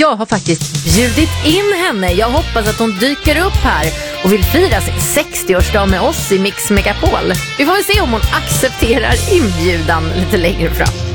jag har faktiskt bjudit in henne. Jag hoppas att hon dyker upp här och vill fira sin 60-årsdag med oss i Mix Megapol. Vi får väl se om hon accepterar inbjudan lite längre fram.